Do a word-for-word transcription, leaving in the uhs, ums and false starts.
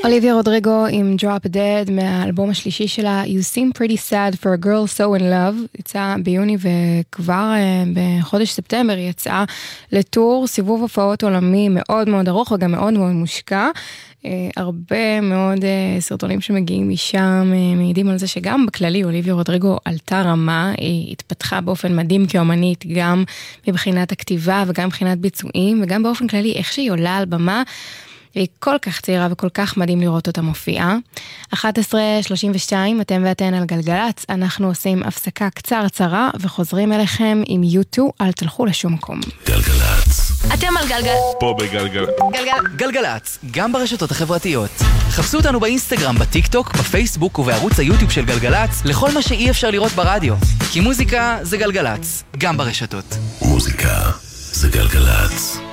אוליביה רודריגו עם Drop Dead מהאלבום השלישי שלה You Seem Pretty Sad for a Girl So in Love, יצאה ביוני וכבר בחודש ספטמבר היא יצאה לטור סיבוב הופעות עולמי מאוד מאוד ארוך וגם מאוד מאוד מושקע. הרבה מאוד סרטונים שמגיעים משם מעידים על זה שגם בכללי אוליביה רודריגו עלתה רמה, היא התפתחה באופן מדהים כאומנית גם מבחינת הכתיבה וגם מבחינת ביצועים וגם באופן כללי איך שהיא עולה על במה. והיא כל כך צעירה וכל כך מדהים לראות אותה מופיעה. אחת עשרה שלושים ושתיים, אתם ואתן על גלגלץ, אנחנו עושים הפסקה קצרצרה וחוזרים אליכם עם יו טו, אל תלכו לשום מקום. גלגלץ. אתם על גלגל. פה בגלגל. גלגל. גלגלץ, גם ברשתות החברתיות. חפשו אותנו באינסטגרם, בטיק טוק, בפייסבוק ובערוץ היוטיוב של גלגלץ, לכל מה שאי אפשר לראות ברדיו. כי מוזיקה זה גלגלץ, גם ברשתות. מוזיקה זה גלגלץ.